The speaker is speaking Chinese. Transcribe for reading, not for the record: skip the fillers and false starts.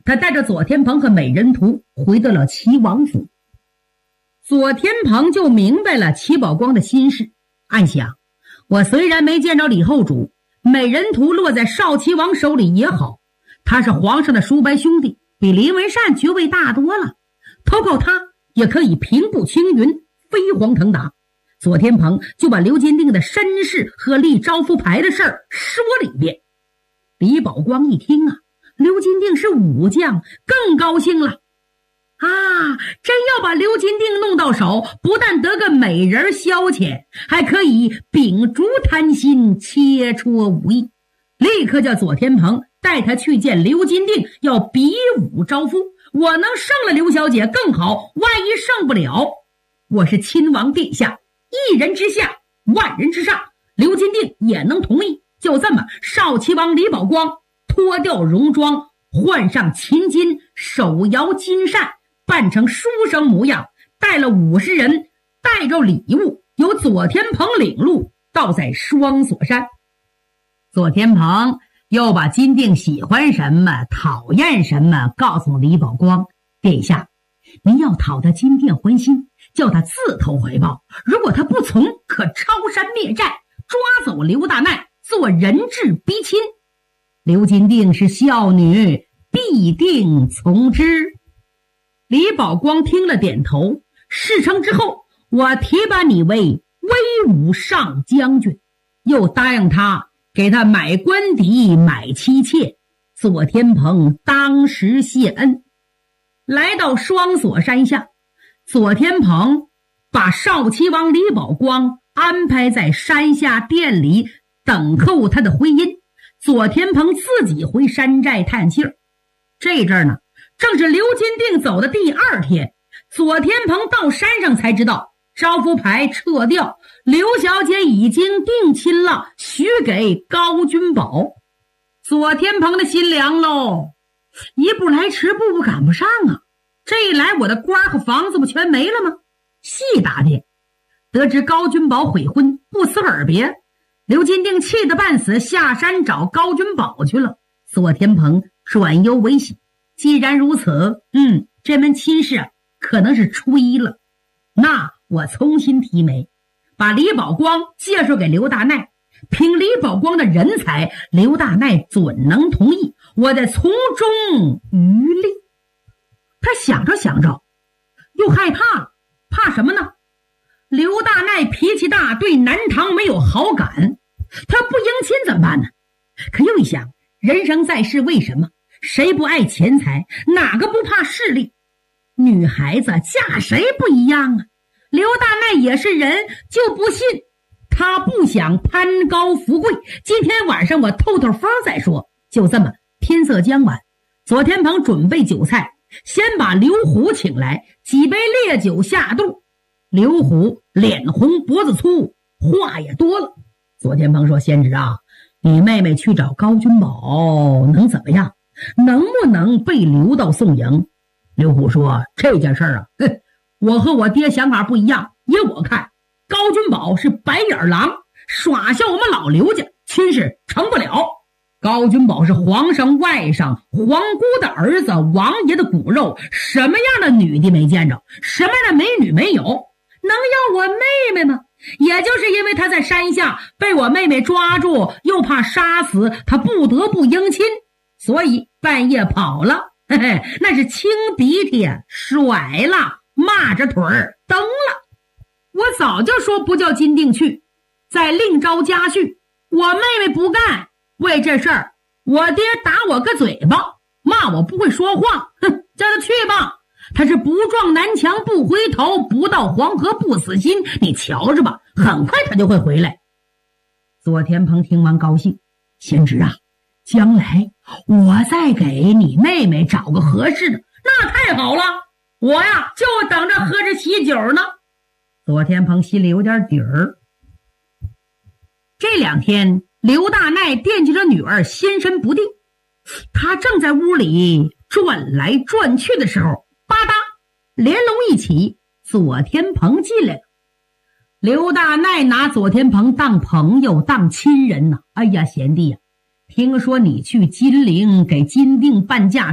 他带着左天鹏和美人图回到了齐王府。左天鹏就明白了齐宝光的心事，暗想，我虽然没见着李后主，美人图落在少齐王手里也好，他是皇上的叔伯兄弟，比林文善爵位大多了，投靠他也可以平步青云，飞黄腾达。左天鹏就把刘金定的身世和立招夫牌的事儿说了一遍。李宝光一听啊，刘金定是武将，更高兴了啊！真要把刘金定弄到手，不但得个美人消遣，还可以秉烛谈心，切磋武艺。立刻叫左天鹏带他去见刘金定，要比武招夫。我能胜了刘小姐更好，万一胜不了，我是亲王殿下，一人之下，万人之上，刘金定也能同意。就这么，少齐王李宝光脱掉戎装，换上秦巾，手摇金扇，扮成书生模样，带了50人，带着礼物，由左天鹏领路，到在双锁山。左天鹏又把金定喜欢什么，讨厌什么告诉李宝光，殿下，您要讨得金定欢心，叫他自投怀抱，如果他不从，可抄山灭寨，抓走刘大奈，做人质逼亲。刘金定是孝女，必定从之。李宝光听了点头，事成之后，我提拔你为威武上将军，又答应他给他买官邸，买妻妾。左天鹏当时谢恩。来到双锁山下，左天鹏把少齐王李宝光安排在山下殿里等候他的婚姻。左天鹏自己回山寨探气儿。这阵儿呢，正是刘金定走的第2天，左天鹏到山上才知道招夫牌撤掉，刘小姐已经定亲了，许给高君宝。左天鹏的心凉喽，一步来迟，步步赶不上啊！这一来，我的官和房子不全没了吗？细打听，得知高君宝悔婚，不辞而别，刘金定气得半死，下山找高君宝去了。左天鹏转忧为喜，既然如此，这门亲事可能是吹了，那我重新提媒，把李宝光介绍给刘大奈。凭李宝光的人才，刘大奈准能同意，我得从中渔利。他想着想着又害怕了，怕什么呢？刘大奈脾气大，对南唐没有好感，他不迎亲怎么办呢？可又一想，人生在世为什么？谁不爱钱财？哪个不怕势力？女孩子嫁谁不一样啊？刘大奈也是人，就不信他不想攀高富贵。今天晚上我透透风再说。就这么，天色将晚，左天鹏准备酒菜，先把刘虎请来，几杯烈酒下肚。刘虎脸红脖子粗，话也多了。左天鹏说，先知啊，你妹妹去找高君宝能怎么样？能不能被留到宋营？刘虎说，这件事啊，我和我爹想法不一样。依我看，高君宝是白眼狼，耍笑我们老刘家，亲事成不了。高君宝是皇上外甥，皇姑的儿子，王爷的骨肉，什么样的女的没见着，什么样的美女没有，能要我妹妹吗？也就是因为他在山下被我妹妹抓住，又怕杀死他，不得不迎亲，所以半夜跑了。那是清鼻涕甩了，骂着腿儿蹬了。我早就说不叫金定去，再另招家婿。我妹妹不干，为这事儿我爹打我个嘴巴，骂我不会说话，叫他去吧。他是不撞南墙不回头，不到黄河不死心，你瞧着吧，很快他就会回来。左天鹏听完高兴，贤侄啊，将来我再给你妹妹找个合适的。那太好了，我呀就等着喝着喜酒呢。左天鹏心里有点底儿。这2天刘大奈惦记着女儿心神不定，他正在屋里转来转去的时候，吧嗒，帘笼一起，左天鹏进来了。刘大奈拿左天鹏当朋友当亲人呢。哎呀，贤弟呀，听说你去金陵给金定办嫁